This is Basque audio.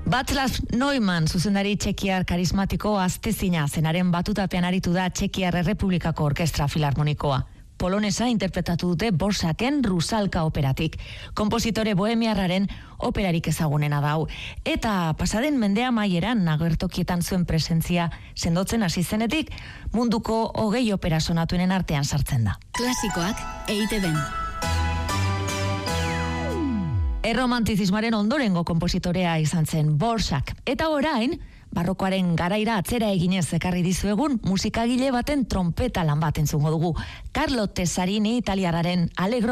Václav Neumann, zuzendari txekiar karismatiko aztezina, zenaren batutapean aritu da Txekiar Errepublikako Orkestra Filarmonikoa. Polonesa interpretatu dute Borsaken Rusalka operatik. Konpositore bohemiarraren operarik ezagunena da hau. Eta pasaden mendea amaieran agertokietan zuen presentzia sendotzen hasi zenetik, munduko 20 opera sonatuenen artean sartzen da. Klasikoak EITB-n. Erromantizismoaren ondorengo konpositorea izan zen Borsak. Eta orain, barrokoaren garaira atzera eginez ekarri dizuegun musikagile baten trompeta lan bat entzungo dugu. Carlo Tesarini italiarraren Allegro